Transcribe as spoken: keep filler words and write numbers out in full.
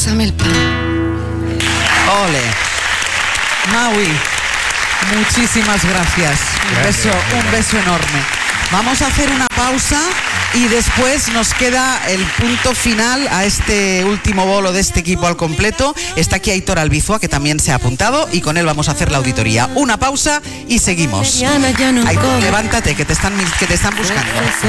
Pásame el pan. Ole. Maui, muchísimas gracias. Un beso, un beso enorme. Vamos a hacer una pausa y después nos queda el punto final a este último bolo de este equipo al completo. Está aquí Aitor Albizua, que también se ha apuntado, y con él vamos a hacer la auditoría. Una pausa y seguimos. Aitor, levántate, que te están, que te están buscando.